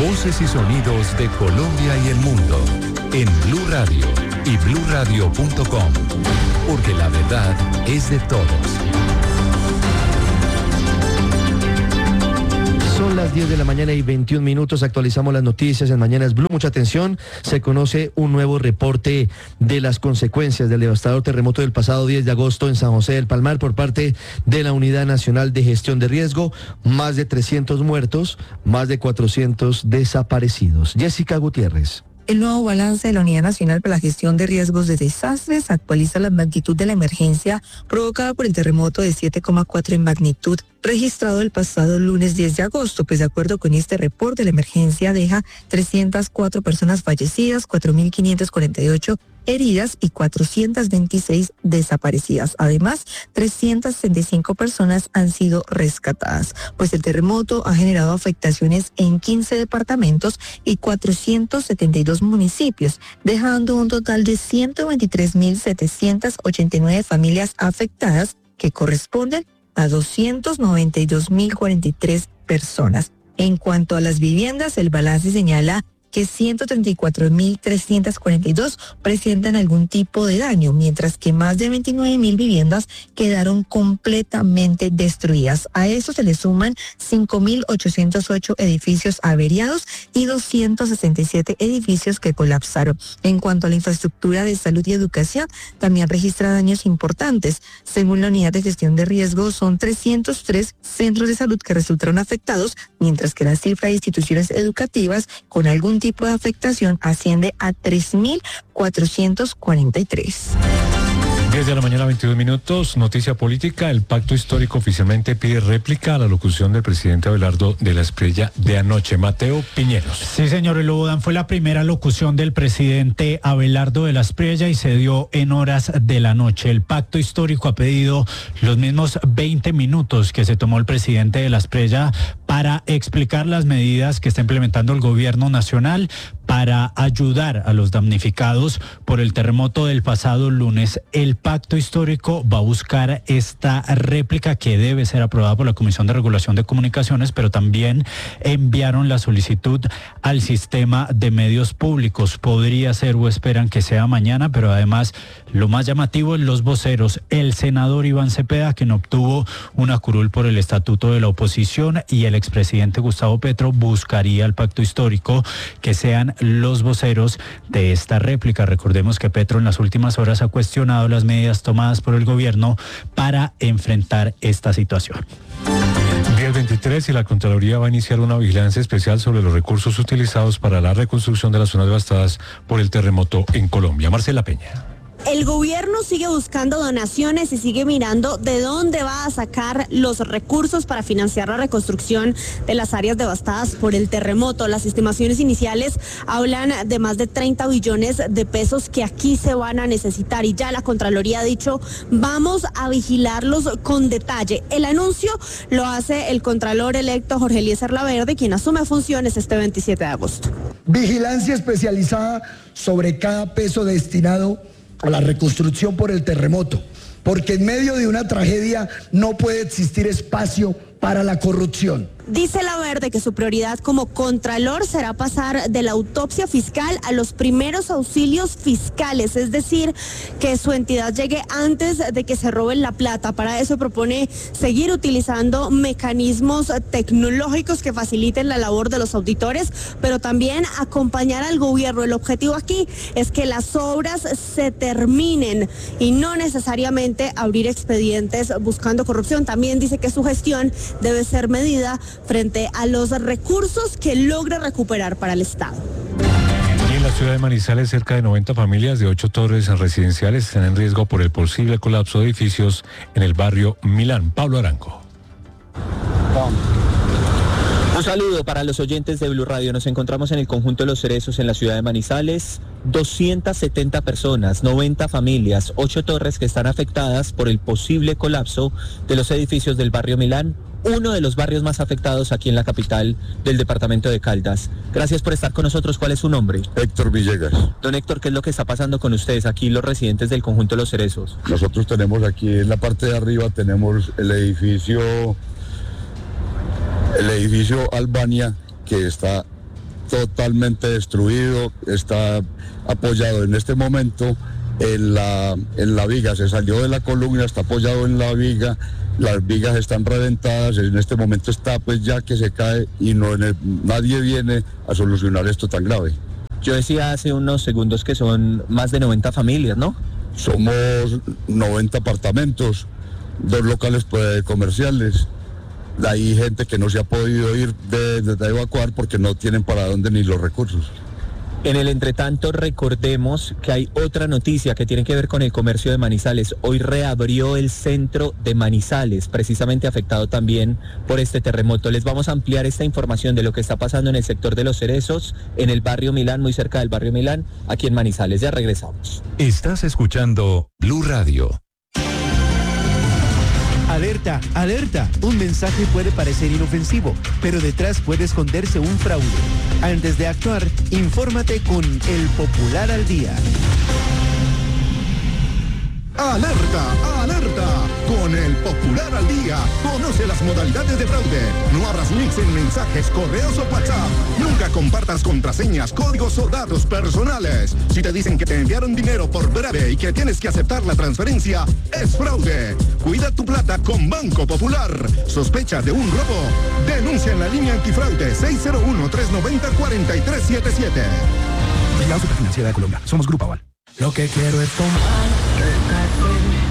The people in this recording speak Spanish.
Voces y sonidos de Colombia y el mundo en Blue Radio y bluradio.com, porque la verdad es de todos. Son las 10 de la mañana y 21 minutos. Actualizamos las noticias en Mañanas Blue. Mucha atención. Se conoce un nuevo reporte de las consecuencias del devastador terremoto del pasado 10 de agosto en San José del Palmar por parte de la Unidad Nacional de Gestión de Riesgo. Más de 300 muertos, más de 400 desaparecidos. Jessica Gutiérrez. El nuevo balance de la Unidad Nacional para la Gestión de Riesgos de Desastres actualiza la magnitud de la emergencia provocada por el terremoto de 7,4 en magnitud registrado el pasado lunes 10 de agosto, pues de acuerdo con este reporte, la emergencia deja 304 personas fallecidas, 4.548 heridas y 426 desaparecidas. Además, 365 personas han sido rescatadas, pues el terremoto ha generado afectaciones en 15 departamentos y 472 municipios, dejando un total de 123.789 familias afectadas, que corresponden a 292.043 personas. En cuanto a las viviendas, el balance señala que 134.342 presentan algún tipo de daño, mientras que más de 29.000 viviendas quedaron completamente destruidas. A eso se le suman 5.808 edificios averiados y 267 edificios que colapsaron. En cuanto a la infraestructura de salud y educación, también registra daños importantes. Según la Unidad de Gestión de Riesgos, son 303 centros de salud que resultaron afectados, mientras que la cifra de instituciones educativas con algún tipo de afectación asciende a 3.443. 10 de la mañana, 22 minutos. Noticia política. El pacto histórico oficialmente pide réplica a la locución del presidente Abelardo de la Espriella de anoche. Mateo Piñeros. Sí, señor Elobodán, fue la primera locución del presidente Abelardo de la Espriella y se dio en horas de la noche. El pacto histórico ha pedido los mismos 20 minutos que se tomó el presidente de la Espriella para explicar las medidas que está implementando el gobierno nacional para ayudar a los damnificados por el terremoto del pasado lunes. El pacto histórico va a buscar esta réplica que debe ser aprobada por la Comisión de Regulación de Comunicaciones, pero también enviaron la solicitud al sistema de medios públicos. Podría ser o esperan que sea mañana, pero además lo más llamativo es los voceros. El senador Iván Cepeda, quien obtuvo una curul por el estatuto de la oposición, y el expresidente Gustavo Petro buscaría el pacto histórico que sean los voceros de esta réplica. Recordemos que Petro en las últimas horas ha cuestionado las medidas tomadas por el gobierno para enfrentar esta situación. 10:23 y la Contraloría va a iniciar una vigilancia especial sobre los recursos utilizados para la reconstrucción de las zonas devastadas por el terremoto en Colombia. Marcela Peña. El gobierno sigue buscando donaciones y sigue mirando de dónde va a sacar los recursos para financiar la reconstrucción de las áreas devastadas por el terremoto. Las estimaciones iniciales hablan de más de 30 billones de pesos que aquí se van a necesitar, y ya la Contraloría ha dicho, vamos a vigilarlos con detalle. El anuncio lo hace el Contralor electo Jorge Eliezer Laverde, quien asume funciones este 27 de agosto. Vigilancia especializada sobre cada peso destinado a la reconstrucción por el terremoto, porque en medio de una tragedia no puede existir espacio para la corrupción. Dice Laverde que su prioridad como contralor será pasar de la autopsia fiscal a los primeros auxilios fiscales, es decir, que su entidad llegue antes de que se roben la plata. Para eso propone seguir utilizando mecanismos tecnológicos que faciliten la labor de los auditores, pero también acompañar al gobierno. El objetivo aquí es que las obras se terminen y no necesariamente abrir expedientes buscando corrupción. También dice que su gestión debe ser medida frente a los recursos que logra recuperar para el Estado. Y en la ciudad de Manizales, cerca de 90 familias de 8 torres residenciales están en riesgo por el posible colapso de edificios en el barrio Milán. Pablo Arango. Un saludo para los oyentes de Blue Radio. Nos encontramos en el conjunto de Los Cerezos en la ciudad de Manizales. 270 personas, 90 familias, 8 torres que están afectadas por el posible colapso de los edificios del barrio Milán, uno de los barrios más afectados aquí en la capital del departamento de Caldas. Gracias por estar con nosotros. ¿Cuál es su nombre? Héctor Villegas. Don Héctor, ¿qué es lo que está pasando con ustedes aquí, los residentes del conjunto de Los Cerezos? Nosotros tenemos aquí en la parte de arriba, tenemos el edificio Albania, que está totalmente destruido, está apoyado en este momento en la viga, se salió de la columna, está apoyado en la viga, las vigas están reventadas, en este momento está pues ya que se cae y nadie viene a solucionar esto tan grave. Yo decía hace unos segundos que son más de 90 familias, ¿no? Somos 90 apartamentos, 2 locales comerciales. Hay gente que no se ha podido ir de evacuar porque no tienen para dónde ni los recursos. En el entretanto, recordemos que hay otra noticia que tiene que ver con el comercio de Manizales. Hoy reabrió el centro de Manizales, precisamente afectado también por este terremoto. Les vamos a ampliar esta información de lo que está pasando en el sector de Los Cerezos, en el barrio Milán, muy cerca del barrio Milán, aquí en Manizales. Ya regresamos. Estás escuchando Blue Radio. Alerta, alerta. Un mensaje puede parecer inofensivo, pero detrás puede esconderse un fraude. Antes de actuar, infórmate con El Popular al Día. ¡Alerta! ¡Alerta! Con El Popular al Día. Conoce las modalidades de fraude. No abras links en mensajes, correos o WhatsApp. Nunca compartas contraseñas, códigos o datos personales. Si te dicen que te enviaron dinero por breve y que tienes que aceptar la transferencia, es fraude. Cuida tu plata con Banco Popular. ¿Sospecha de un robo? Denuncia en la línea antifraude 601-390-4377. Vigilado Superfinanciera de Colombia. Somos Grupo Aval. Lo que quiero es tomar